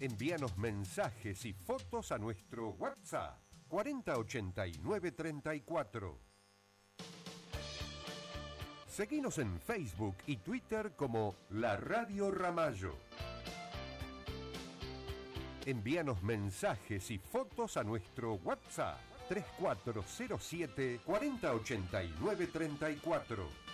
Envíanos mensajes y fotos a nuestro WhatsApp 408934. Seguinos en Facebook y Twitter como La Radio Ramallo. Envíanos mensajes y fotos a nuestro WhatsApp 3407 408934.